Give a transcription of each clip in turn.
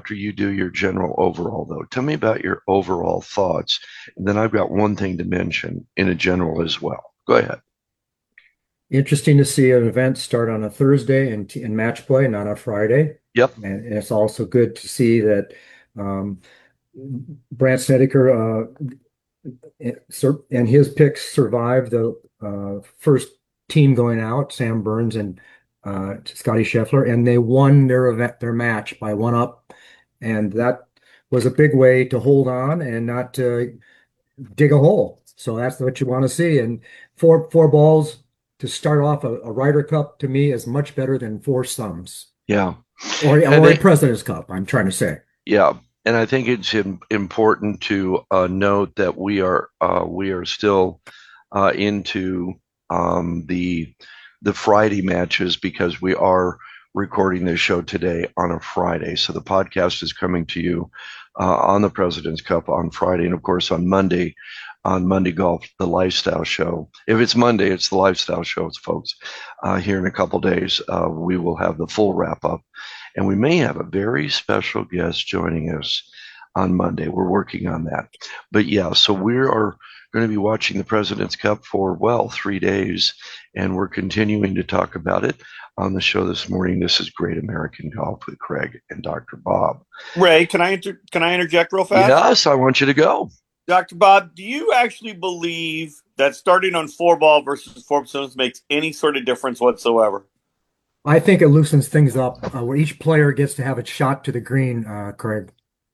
after you do your general overall, though. Tell me about your overall thoughts. And then I've got one thing to mention in a general as well. Go ahead. Interesting to see an event start on a Thursday in match play, not a Friday. Yep. And it's also good to see that um, Brant Snedeker and his picks survived the first team going out, Sam Burns and Scotty Scheffler, and they won their match by one up, and that was a big way to hold on and not dig a hole. So that's what you want to see. And four balls to start off a Ryder Cup to me is much better than four sums Yeah. And or a President's Cup, I'm trying to say. yeah, and I think it's important to note that we are still into the Friday matches because we are recording this show today on a Friday. So the podcast is coming to you on the President's Cup on Friday, and of course on Monday Golf, the Lifestyle Show. If it's Monday, it's the Lifestyle Show, folks. Here in a couple days, we will have the full wrap up, and we may have a very special guest joining us on Monday. We're working on that. But yeah, so we are going to be watching the President's Cup for, well, 3 days, and we're continuing to talk about it on the show this morning. This is Great American Golf with Craig and Dr. Bob. Ray, can I interject real fast? Yes, I want you to go. Dr. Bob, do you actually believe that starting on four ball versus four stones makes any sort of difference whatsoever? I think it loosens things up where each player gets to have a shot to the green, Craig.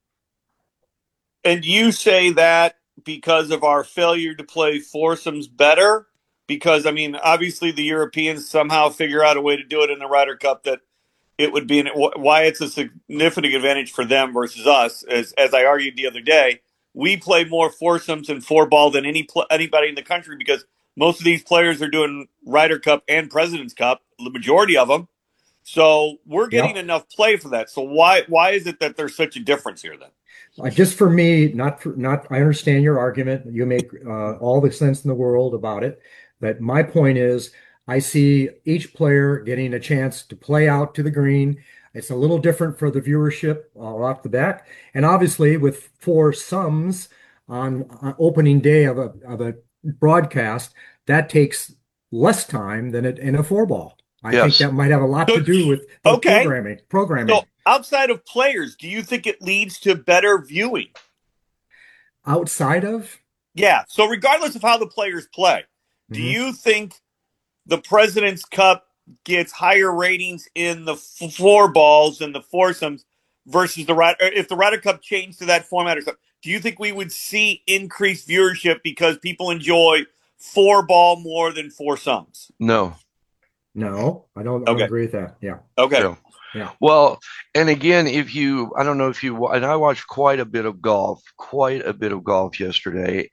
And you say that because of our failure to play foursomes better? Because, I mean, obviously the Europeans somehow figure out a way to do it in the Ryder Cup that it would be why it's a significant advantage for them versus us. As I argued the other day, we play more foursomes and four ball than anybody in the country because most of these players are doing Ryder Cup and President's Cup, the majority of them. So we're getting Yep. enough play for that. So why is it that there's such a difference here then? Just for me, not. I understand your argument. You make all the sense in the world about it, but my point is, I see each player getting a chance to play out to the green. It's a little different for the viewership off the back, and obviously with four sums on opening day of a broadcast, that takes less time than it in a four ball. I think Yes. that might have a lot to So, do with okay. Programming So outside of players, do you think it leads to better viewing? outside of. Yeah. So regardless of how the players play, do Mhm. you think the President's Cup gets higher ratings in the four balls and the foursomes versus if the Ryder Cup changed to that format or something? Do you think we would see increased viewership because people enjoy four ball more than foursomes? No. No, I don't Okay. agree with that. Yeah. Okay. No. Yeah. Well, and again, I don't know if you, and I watched quite a bit of golf yesterday,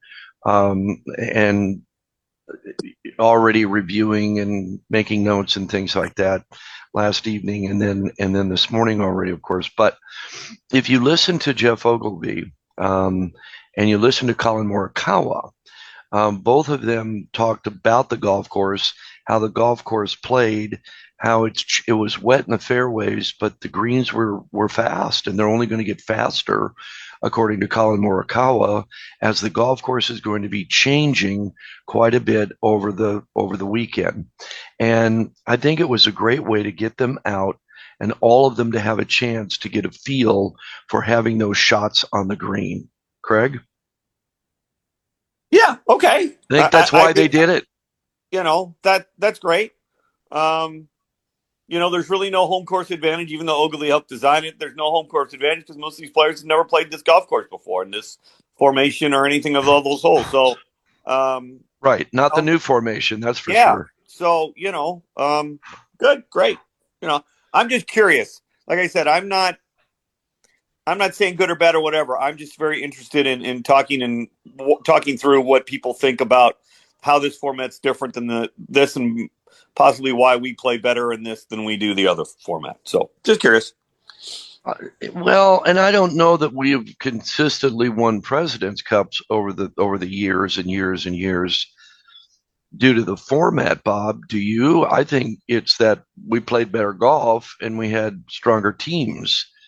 and already reviewing and making notes and things like that last evening, and then this morning already, of course. But if you listen to Jeff Ogilvy, and you listen to Colin Morikawa, both of them talked about the golf course, how the golf course played, how it was wet in the fairways, but the greens were fast, and they're only going to get faster, according to Colin Morikawa, as the golf course is going to be changing quite a bit over the weekend. And I think it was a great way to get them out and all of them to have a chance to get a feel for having those shots on the green. Craig? Yeah. Okay. I think that's why they think, did it. that's great. Um, there's really no home course advantage, even though Ogilvy helped design it. There's no home course advantage because most of these players have never played this golf course before in this formation or anything of all those holes. So, Right, not the new formation, that's for yeah. sure. So, good, great. I'm just curious. Like I said, I'm not saying good or bad or whatever. I'm just very interested in talking and talking through what people think about how this format's different than this and possibly why we play better in this than we do the other format. So just curious. Well, and I don't know that we have consistently won President's Cups over the years and years and years due to the format, Bob. Do you? I think it's that we played better golf and we had stronger teams.